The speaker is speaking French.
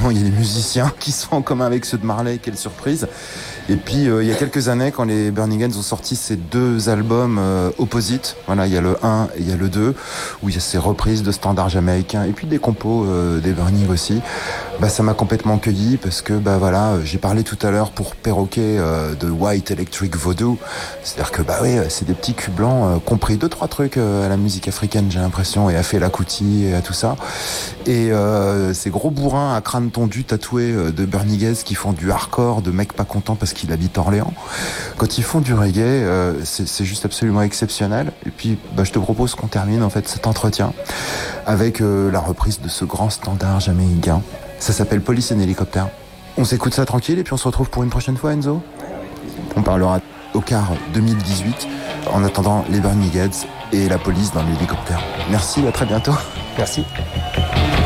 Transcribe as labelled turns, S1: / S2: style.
S1: évidemment, il y a des musiciens qui sont en commun avec ceux de Marley, quelle surprise. Et puis, il y a quelques années, quand les Burning Heads ont sorti ces 2 albums opposites, voilà, il y a le 1 et il y a le 2, où il y a ces reprises de standards jamaïcains, et puis des compos des Burning aussi, bah, ça m'a complètement cueilli, parce que, bah voilà, j'ai parlé tout à l'heure pour Perroquet de White Electric Voodoo, c'est-à-dire que, bah oui, c'est des petits culs blancs, compris 2-3 trucs à la musique africaine, j'ai l'impression, et à Fela Kuti et à tout ça. Et ces gros bourrins à crâne tondu tatoués de Burning Heads qui font du hardcore, de mecs pas contents parce qu'ils habitent Orléans. Quand ils font du reggae, c'est juste absolument exceptionnel. Et puis, bah, je te propose qu'on termine en fait cet entretien avec la reprise de ce grand standard jamaïcain. Ça s'appelle Police and Helicopter. On s'écoute ça tranquille et puis on se retrouve pour une prochaine fois, Enzo. On parlera au quart 2018. En attendant, les Burning Heads et la police dans l'hélicoptère. Merci, à très bientôt.
S2: Merci.